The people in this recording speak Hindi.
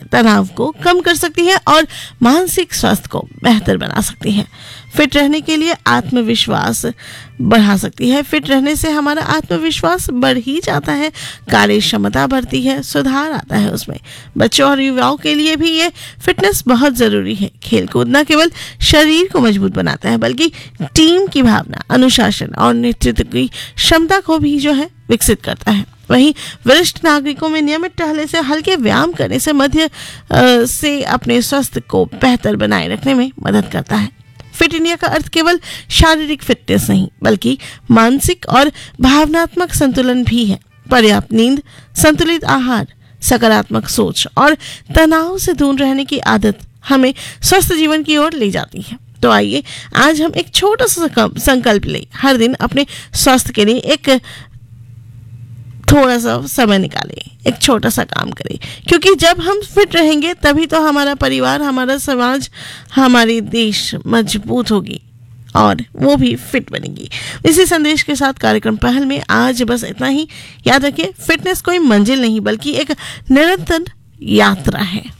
तनाव को कम कर सकती है और मानसिक स्वास्थ्य को बेहतर बना सकती है। फिट रहने के लिए आत्मविश्वास बढ़ा सकती है। फिट रहने से हमारा आत्मविश्वास बढ़ ही जाता है, कार्य क्षमता बढ़ती है, सुधार आता है उसमें। बच्चों और युवाओं के लिए भी ये फिटनेस बहुत जरूरी है। खेलकूद न केवल शरीर को मजबूत बनाता है बल्कि टीम की भावना, अनुशासन और नेतृत्व की क्षमता को भी जो है विकसित करता है। वहीं वरिष्ठ नागरिकों में नियमित टहलने से, हल्के व्यायाम करने से मध्य से अपने स्वास्थ्य को बेहतर बनाए रखने में मदद करता है। फिट इंडिया का अर्थ केवल शारीरिक फिटनेस नहीं बल्कि मानसिक और भावनात्मक संतुलन भी है। पर्याप्त नींद, संतुलित आहार, सकारात्मक सोच और तनाव से दूर रहने की आदत हमें स्वस्थ जीवन की ओर ले जाती है। तो आइए आज हम एक छोटा सा संकल्प लें, हर दिन अपने स्वास्थ्य के लिए एक थोड़ा सा समय निकालें, एक छोटा सा काम करें, क्योंकि जब हम फिट रहेंगे तभी तो हमारा परिवार, हमारा समाज, हमारी देश मजबूत होगी और वो भी फिट बनेगी। इसी संदेश के साथ कार्यक्रम पहल में आज बस इतना ही। याद रखिए, फिटनेस कोई मंजिल नहीं बल्कि एक निरंतर यात्रा है।